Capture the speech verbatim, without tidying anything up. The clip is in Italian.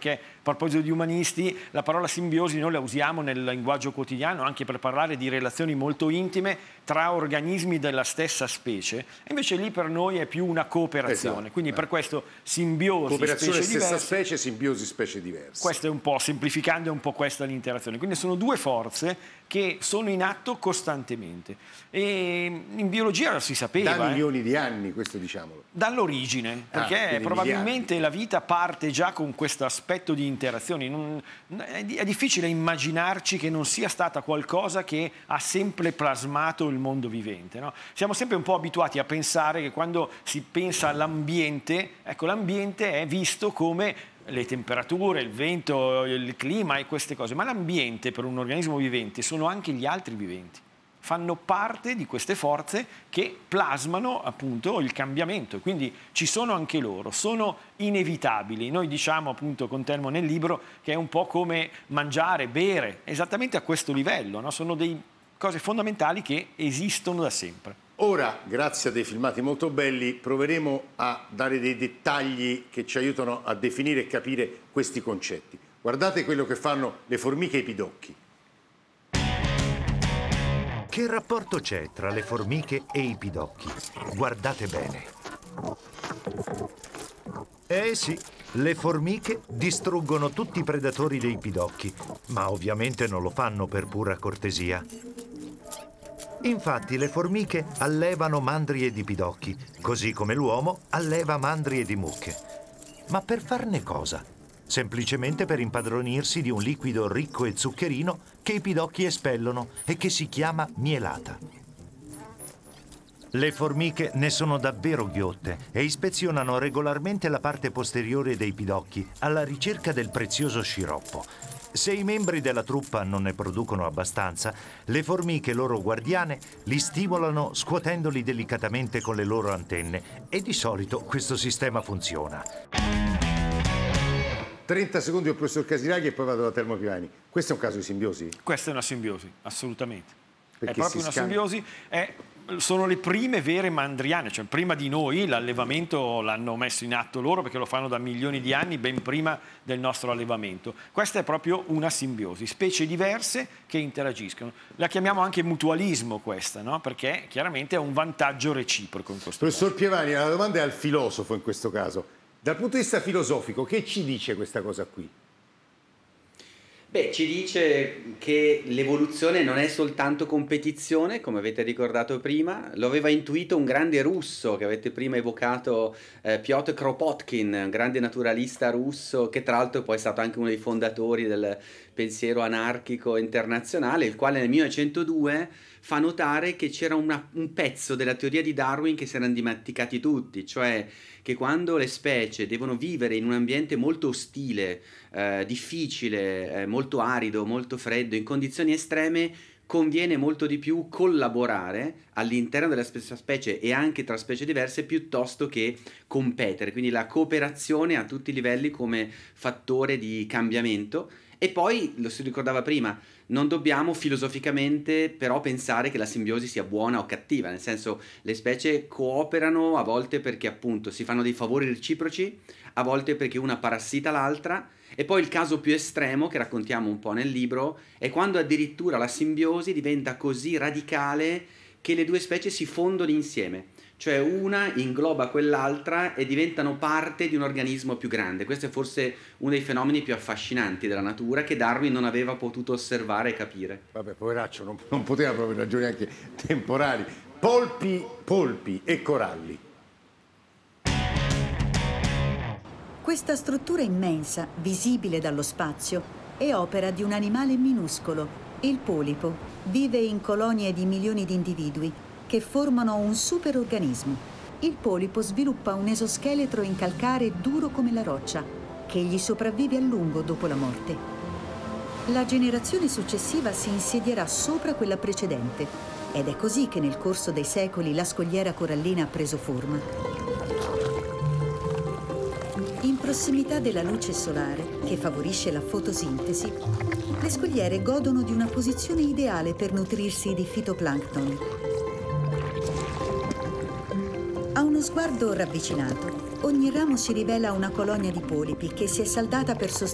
perché a proposito di umanisti la parola simbiosi noi la usiamo nel linguaggio quotidiano anche per parlare di relazioni molto intime tra organismi della stessa specie, e invece lì per noi è più una cooperazione, esatto. quindi eh. per questo simbiosi, cooperazione specie stessa diverse, specie, simbiosi specie diverse. questo è un po', semplificando, è un po' questa l'interazione, quindi sono due forze che sono in atto costantemente, e in biologia lo si sapeva da milioni eh. di anni, questo diciamolo, dall'origine, perché ah, probabilmente la vita parte già con questo aspetto di interazioni. Non, è, è difficile immaginarci che non sia stata qualcosa che ha sempre plasmato il mondo vivente, no? Siamo sempre un po' abituati a pensare che quando si pensa all'ambiente, ecco, l'ambiente è visto come le temperature, il vento, il clima e queste cose, ma l'ambiente per un organismo vivente sono anche gli altri viventi, fanno parte di queste forze che plasmano appunto il cambiamento, quindi ci sono anche loro, sono inevitabili. Noi diciamo appunto con Telmo nel libro che è un po' come mangiare, bere, esattamente a questo livello, no? Sono delle cose fondamentali che esistono da sempre. Ora, grazie a dei filmati molto belli, proveremo a dare dei dettagli che ci aiutano a definire e capire questi concetti. Guardate quello che fanno le formiche e i pidocchi. Che rapporto c'è tra le formiche e i pidocchi? Guardate bene. Eh sì, le formiche distruggono tutti i predatori dei pidocchi, ma ovviamente non lo fanno per pura cortesia. Infatti le formiche allevano mandrie di pidocchi, così come l'uomo alleva mandrie di mucche. Ma per farne cosa? Semplicemente per impadronirsi di un liquido ricco e zuccherino che i pidocchi espellono e che si chiama mielata. Le formiche ne sono davvero ghiotte e ispezionano regolarmente la parte posteriore dei pidocchi alla ricerca del prezioso sciroppo. Se i membri della truppa non ne producono abbastanza, le formiche loro guardiane li stimolano scuotendoli delicatamente con le loro antenne, e di solito questo sistema funziona. trenta secondi al professor Casiraghi e poi vado da Telmo Piovani. Questo è un caso di simbiosi? Questa è una simbiosi, assolutamente. Perché è proprio una scambia... simbiosi, è, sono le prime vere mandriane, cioè prima di noi l'allevamento l'hanno messo in atto loro perché lo fanno da milioni di anni, ben prima del nostro allevamento. Questa è proprio una simbiosi, specie diverse che interagiscono. La chiamiamo anche mutualismo questa, no? Perché chiaramente è un vantaggio reciproco in questo Professor caso. Piovani, la domanda è al filosofo in questo caso. Dal punto di vista filosofico, che ci dice questa cosa qui? Beh, ci dice che l'evoluzione non è soltanto competizione, come avete ricordato prima, lo aveva intuito un grande russo che avete prima evocato, eh, Piotr Kropotkin, un grande naturalista russo che tra l'altro poi è stato anche uno dei fondatori del pensiero anarchico internazionale, il quale nel millenovecentodue fa notare che c'era una, un pezzo della teoria di Darwin che si erano dimenticati tutti, cioè che quando le specie devono vivere in un ambiente molto ostile, eh, difficile, eh, molto arido, molto freddo, in condizioni estreme, conviene molto di più collaborare all'interno della stessa specie e anche tra specie diverse piuttosto che competere, quindi la cooperazione a tutti i livelli come fattore di cambiamento. E poi, lo si ricordava prima, non dobbiamo filosoficamente però pensare che la simbiosi sia buona o cattiva, nel senso le specie cooperano a volte perché appunto si fanno dei favori reciproci, a volte perché una parassita l'altra, e poi il caso più estremo che raccontiamo un po' nel libro è quando addirittura la simbiosi diventa così radicale che le due specie si fondono insieme. Cioè una ingloba quell'altra e diventano parte di un organismo più grande. Questo è forse uno dei fenomeni più affascinanti della natura che Darwin non aveva potuto osservare e capire. Vabbè, poveraccio, non, non poteva proprio ragioni anche temporali. Polpi, polpi e coralli. Questa struttura immensa, visibile dallo spazio, è opera di un animale minuscolo, il polipo. Vive in colonie di milioni di individui che formano un superorganismo. Il polipo sviluppa un esoscheletro in calcare duro come la roccia, che gli sopravvive a lungo dopo la morte. La generazione successiva si insedierà sopra quella precedente, ed è così che nel corso dei secoli la scogliera corallina ha preso forma. In prossimità della luce solare, che favorisce la fotosintesi, le scogliere godono di una posizione ideale per nutrirsi di fitoplancton. A uno sguardo ravvicinato, ogni ramo si rivela una colonia di polipi che si è saldata per sostenere